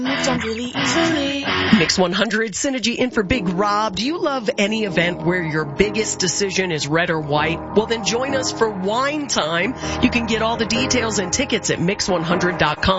Moved on really easily. Mix 100, Synergy in for Big Rob. Do you love any event where your biggest decision is red or white? Well, then join us for Wine Time. You can get all the details and tickets at mix100.com.